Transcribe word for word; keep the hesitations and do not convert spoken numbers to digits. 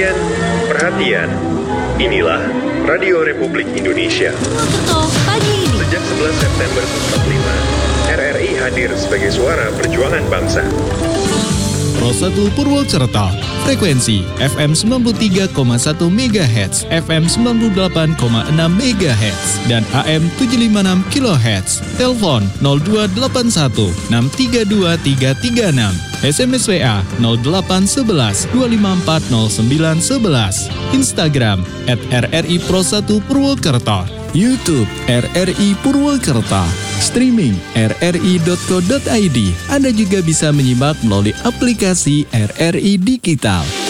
Perhatian, perhatian. Inilah Radio Republik Indonesia. Purwokerto pagi ini. Sejak sebelas September seribu sembilan ratus empat puluh lima, R R I hadir sebagai suara perjuangan bangsa. Pro satu Purwokerto, frekuensi F M sembilan puluh tiga koma satu megahertz, F M sembilan puluh delapan koma enam megahertz, dan A M tujuh ratus lima puluh enam kilohertz. Telepon nol dua delapan satu enam tiga dua tiga tiga enam. S M S W A nol delapan satu satu dua lima empat nol sembilan satu satu. Instagram at R R I Pro satu Purwokerto. YouTube R R I Purwokerto. Streaming r r i dot co dot i d. Anda juga bisa menyimak melalui aplikasi R R I Digital.